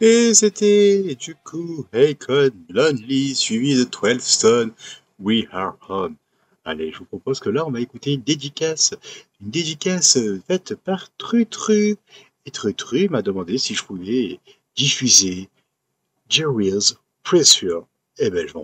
Et c'était du coup Akon, Lonely, suivi de 12 Stone, We Are Home. Allez, je vous propose que là, on va écouter une dédicace faite par Trutru. Et Trutru m'a demandé si je pouvais diffuser Jerry's Pressure. Eh ben, je